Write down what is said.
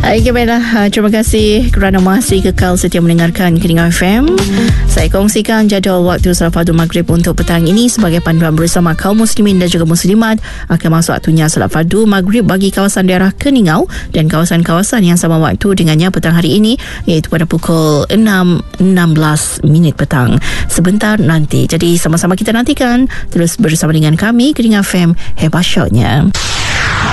Okay, baiklah. Terima kasih kerana masih kekal setia mendengarkan Kedengar FM. Saya kongsikan jadual waktu salat fardu maghrib untuk petang ini sebagai panduan bersama kaum muslimin dan juga muslimat. Akan masuk waktunya salat fardu maghrib bagi kawasan daerah Keningau dan kawasan-kawasan yang sama waktu dengannya petang hari ini, iaitu pada pukul 6.16 petang sebentar nanti. Jadi sama-sama kita nantikan terus bersama dengan kami Kedengar FM. Hebat shotnya.